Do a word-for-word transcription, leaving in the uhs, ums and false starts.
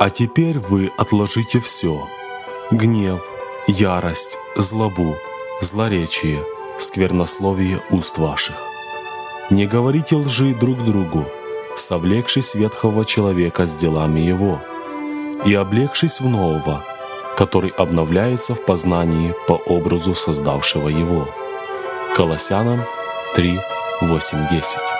А теперь вы отложите все: гнев, ярость, злобу, злоречие, сквернословие уст ваших. Не говорите лжи друг другу, совлекшись ветхого человека с делами его, и облегшись в нового, который обновляется в познании по образу создавшего его. Колоссянам три, восемь, десять.